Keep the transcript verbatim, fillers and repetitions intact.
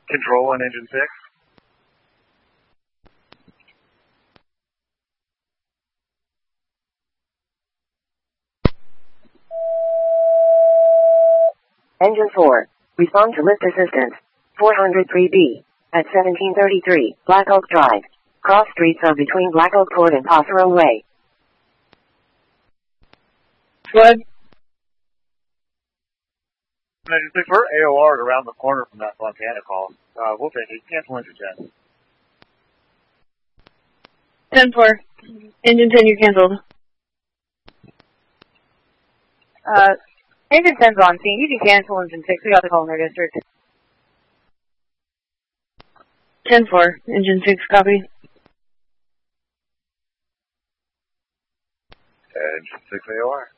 Control on engine six. Engine four. Respond to lift assistance. four oh three B. At seventeen thirty-three, Black Oak Drive. Cross streets are between Black Oak Court and Passero Way. Flood. Engine six, we're A O R'd around the corner from that Fontana call. Uh, we'll take it. Cancel engine ten. ten four. Engine ten, you're canceled. Uh, engine ten's on scene. You can cancel engine six. We got the call in their district. ten four. Engine six, copy. Engine six A O R.